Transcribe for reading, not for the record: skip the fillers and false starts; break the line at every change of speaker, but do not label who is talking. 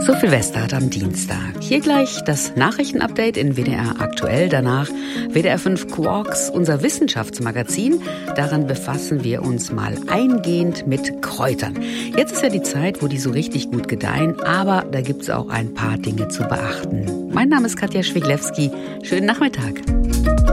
So viel Wester hat am Dienstag. Hier gleich das Nachrichtenupdate in WDR aktuell. Danach WDR 5 Quarks, unser Wissenschaftsmagazin. Darin befassen wir uns mal eingehend mit Kräutern. Jetzt ist ja die Zeit, wo die so richtig gut gedeihen, aber da gibt es auch ein paar Dinge zu beachten. Mein Name ist Katja Schwiglewski. Schönen Nachmittag.